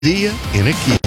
idea in a key.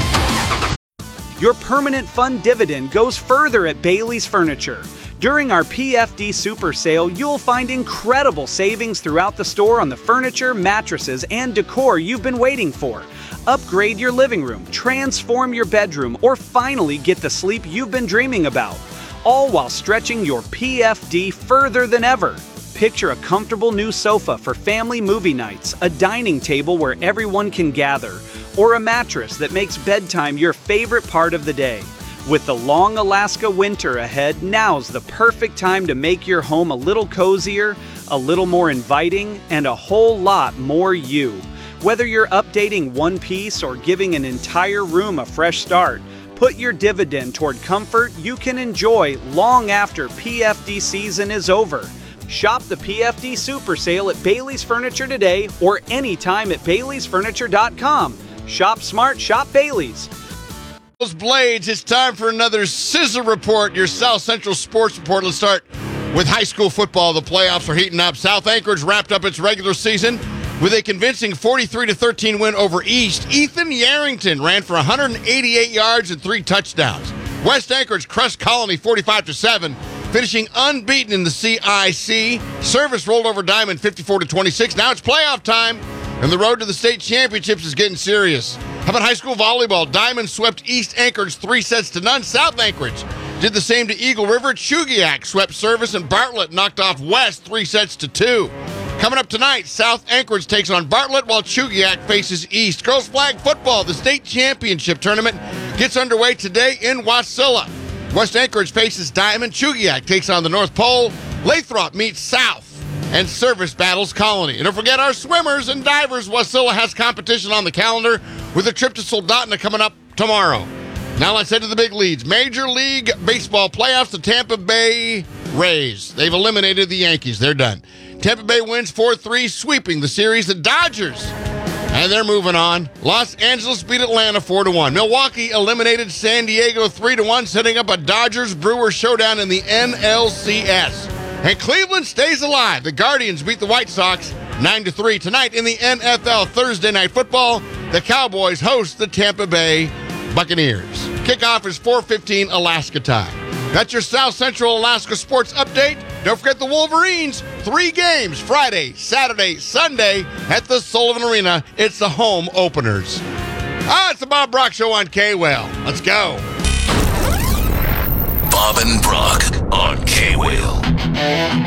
Your permanent fund dividend goes further at Bailey's Furniture. During our PFD Super Sale, you'll find incredible savings throughout the store on the furniture, mattresses, and decor you've been waiting for. Upgrade your living room, transform your bedroom, or finally get the sleep you've been dreaming about. All while stretching your PFD further than ever. Picture a comfortable new sofa for family movie nights, a dining table where everyone can gather, or a mattress that makes bedtime your favorite part of the day. With the long Alaska winter ahead, now's the perfect time to make your home a little cozier, a little more inviting, and a whole lot more you. Whether you're updating one piece or giving an entire room a fresh start, put your dividend toward comfort you can enjoy long after PFD season is over. Shop the PFD Super Sale at Bailey's Furniture today or anytime at Bailey'sFurniture.com. Shop smart, shop Bailey's. Those Blades, it's time for another Scissor Report, your South Central Sports Report. Let's start with high school football. The playoffs are heating up. South Anchorage wrapped up its regular season with a convincing 43-13 win over East. Ethan Yarrington ran for 188 yards and 3 touchdowns. West Anchorage crushed Colony 45-7, finishing unbeaten in the CIC. Service rolled over Diamond 54-26. Now it's playoff time, and the road to the state championships is getting serious. How about high school volleyball? Diamond swept East Anchorage 3-0. South Anchorage did the same to Eagle River. Chugiak swept Service, and Bartlett knocked off West 3-2. Coming up tonight, South Anchorage takes on Bartlett while Chugiak faces East. Girls flag football, the state championship tournament gets underway today in Wasilla. West Anchorage faces Diamond. Chugiak takes on the North Pole. Lathrop meets South. And Service battles Colony. And don't forget our swimmers and divers. Wasilla has competition on the calendar with a trip to Soldotna coming up tomorrow. Now let's head to the big leads. Major League Baseball playoffs, the Tampa Bay Rays. They've eliminated the Yankees. They're done. Tampa Bay wins 4-3, sweeping the series. The Dodgers, and they're moving on. Los Angeles beat Atlanta 4-1. Milwaukee eliminated San Diego 3-1, setting up a Dodgers-Brewers showdown in the NLCS. And Cleveland stays alive. The Guardians beat the White Sox 9-3. Tonight in the NFL Thursday Night Football, the Cowboys host the Tampa Bay Buccaneers. Kickoff is 4:15 Alaska time. That's your South Central Alaska sports update. Don't forget the Wolverines. 3 games Friday, Saturday, Sunday at the Sullivan Arena. It's the home openers. It's the Bob Brock Show on K-Whale. Let's go. Bob and Brock on K-Whale.